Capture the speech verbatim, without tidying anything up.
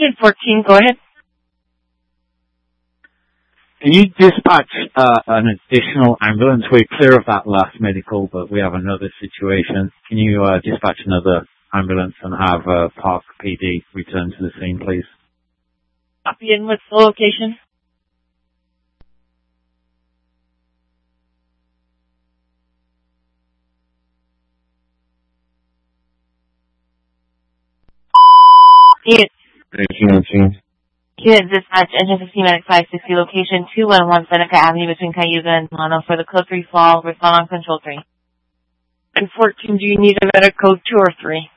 Kid fourteen, go ahead. Can you dispatch uh, an additional ambulance? We're clear of that last medical, but we have another situation. Can you uh, dispatch another ambulance and have uh, Park P D return to the scene, please? Copy, and what's the location? Kid. Kid, dispatch engine fifteen medic five sixty, location two one one Seneca Avenue between Cayuga and Mono for the code three fall. Respond on control three. And fourteen, do you need a medic code two or three?